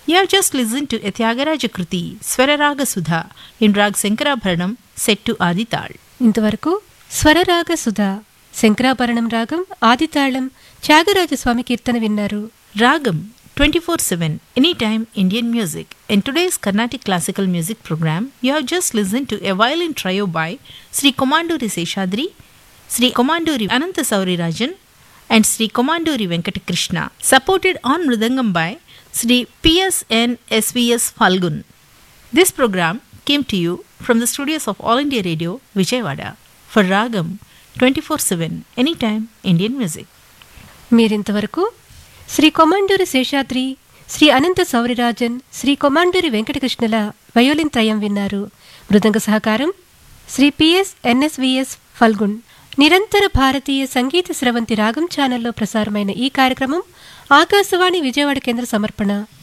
You have just listened to a Tyagaraja Kruti, Swararaga Sudha, in Rag Sankarabharanam, set to Adital. ఇంతవరకు స్వరరాగ సుధా శంకరాభరణం రాగం ఆదితాళం త్యాగరాజ స్వామి కీర్తన విన్నారు. Ragam 24/7, anytime Indian music. In today's Carnatic classical music program, you have just listened to a violin trio by Sri Komanduri Seshadri, Sri Komanduri Ananta Saurirajan, and Sri Komanduri Venkatakrishna, supported on Mridangam by Sri P.S.N. S.V.S. Falgun. This program came to you from the studios of All India Radio, Vijayawada, for Ragam 24/7, anytime Indian music. మీరింతవరకు శ్రీ కొమాండూరి శేషాద్రి, శ్రీ అనంత Sourirajan, Shri Komanduri వెంకటకృష్ణుల violin త్రయం విన్నారు. మృదంగ సహకారం Shri PS ఎన్ఎస్విఎస్ Phalgun. నిరంతర భారతీయ సంగీత స్రవంతి రాగం ఛానల్లో ప్రసారమైన ఈ కార్యక్రమం ఆకాశవాణి విజయవాడ కేంద్ర సమర్పణ.